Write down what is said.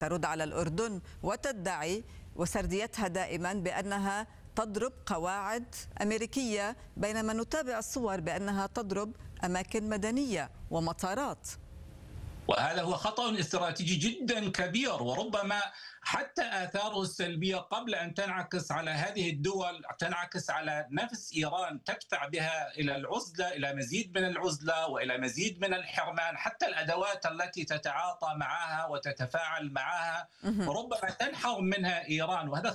ترد على الأردن وتدعي وسرديتها دائما بأنها تضرب قواعد أمريكية، بينما نتابع الصور بأنها تضرب أماكن مدنية ومطارات. وهذا هو خطأ استراتيجي جدا كبير، وربما حتى آثاره السلبية قبل أن تنعكس على هذه الدول تنعكس على نفس إيران، تدفع بها إلى العزلة، إلى مزيد من العزلة وإلى مزيد من الحرمان. حتى الأدوات التي تتعاطى معها وتتفاعل معها ربما تنحر منها إيران، وهذا